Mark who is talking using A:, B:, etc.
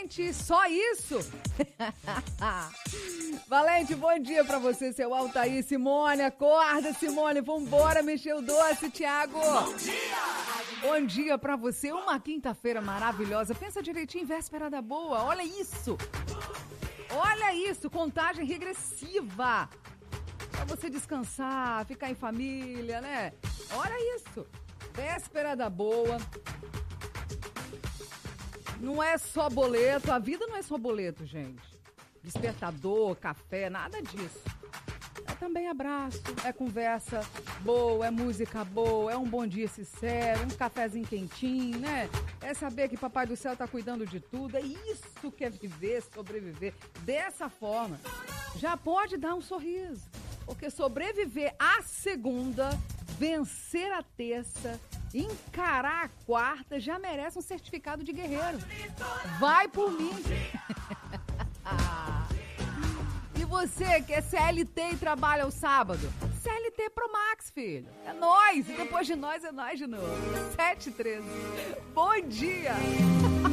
A: Valente, só isso? Valente, bom dia pra você, seu Altair. Simone, acorda, Simone, vambora mexer o doce, Thiago.
B: Bom dia!
A: Bom dia pra você, uma quinta-feira maravilhosa. Pensa direitinho, véspera da boa, olha isso. Olha isso, contagem regressiva. Pra você descansar, ficar em família, né? Olha isso, véspera da boa. Não é só boleto, a vida não é só boleto, gente. Despertador, café, nada disso. É também abraço, é conversa boa, é música boa, é um bom dia sincero, um cafezinho quentinho, né? É saber que Papai do Céu tá cuidando de tudo, é isso que é viver, sobreviver. Dessa forma, já pode dar um sorriso. Porque sobreviver à segunda, vencer a terça, encarar a quarta, já merece um certificado de guerreiro. Vai por mim. E você que é CLT e trabalha o sábado? CLT Pro Max, filho. É nóis. E depois de nós, é nós de novo. 7h13. Bom dia.